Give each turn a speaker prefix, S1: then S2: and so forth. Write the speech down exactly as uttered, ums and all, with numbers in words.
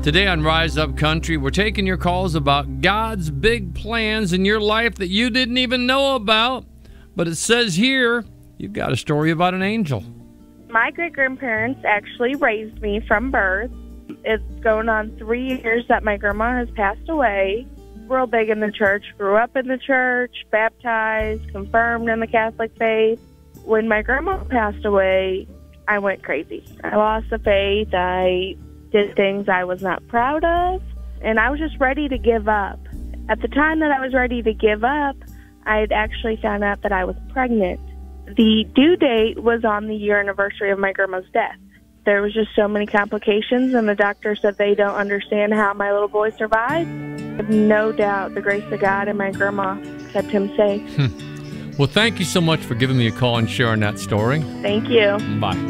S1: Today on Rise Up Country, we're taking your calls about God's big plans in your life that you didn't even know about. But it says here, you've got a story about an angel.
S2: My great-grandparents actually raised me from birth. It's going on three years that my grandma has passed away. Real big in the church, grew up in the church, baptized, confirmed in the Catholic faith. When my grandma passed away, I went crazy. I lost the faith. I did things I was not proud of, and I was just ready to give up. At the time that I was ready to give up, I had actually found out that I was pregnant. The due date was on the year anniversary of my grandma's death. There was just so many complications, and the doctor said they don't understand how my little boy survived. I have no doubt the grace of God and my grandma kept him safe.
S1: Well, thank you so much for giving me a call and sharing that story.
S2: Thank you.
S1: Bye.